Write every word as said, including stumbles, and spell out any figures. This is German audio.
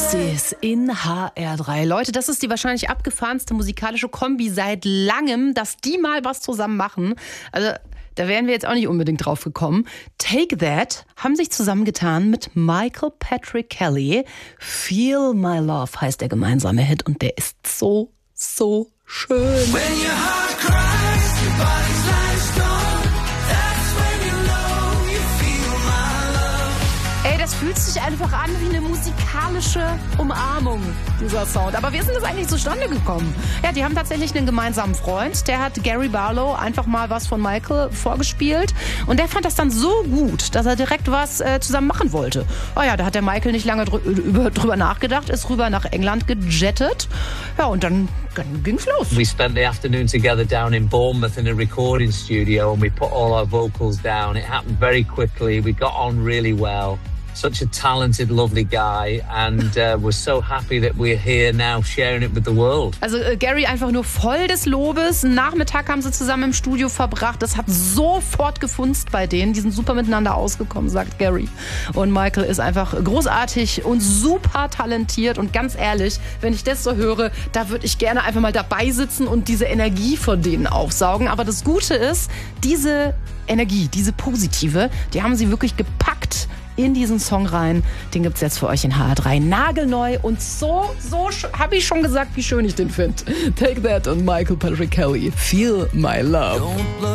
Beasties in H R drei. Leute, das ist die wahrscheinlich abgefahrenste musikalische Kombi seit langem, dass die mal was zusammen machen. Also da wären wir jetzt auch nicht unbedingt drauf gekommen. Take That haben sich zusammengetan mit Michael Patrick Kelly. Feel My Love heißt der gemeinsame Hit und der ist so, so schön. When your heart cries, your body's like stone. That's when you know you feel my love. Ey, das fühlt sich einfach an wie eine musikalische Umarmung, dieser Sound. Aber wie ist denn das eigentlich zustande gekommen? Ja, die haben tatsächlich einen gemeinsamen Freund. Der hat Gary Barlow einfach mal was von Michael vorgespielt. Und der fand das dann so gut, dass er direkt was äh, zusammen machen wollte. Oh ja, da hat der Michael nicht lange drü- über, drüber nachgedacht, ist rüber nach England gejettet. Ja, und dann, dann ging's los. We spent the afternoon together down in Bournemouth in a recording studio and we put all our vocals down. It happened very quickly. We got on really well. Such a talented, lovely guy, and uh, we're so happy that we're here now sharing it with the world. Also äh, Gary einfach nur voll des Lobes. Einen Nachmittag haben sie zusammen im Studio verbracht. Das hat sofort gefunzt bei denen. Die sind super miteinander ausgekommen, sagt Gary. Und Michael ist einfach großartig und super talentiert. Und ganz ehrlich, wenn ich das so höre, da würde ich gerne einfach mal dabei sitzen und diese Energie von denen aufsaugen. Aber das Gute ist, diese Energie, diese positive, die haben sie wirklich gepackt in diesen Song rein. Den gibt's jetzt für euch in H R drei nagelneu und so, so habe ich schon gesagt, wie schön ich den finde. Take That und Michael Patrick Kelly. Feel My Love.